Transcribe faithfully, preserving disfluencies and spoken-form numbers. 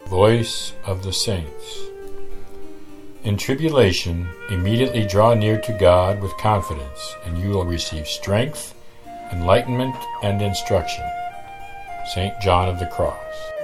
Voice of the Saints. In tribulation, immediately draw near to God with confidence, and you will receive strength, enlightenment, and instruction. Saint John of the Cross.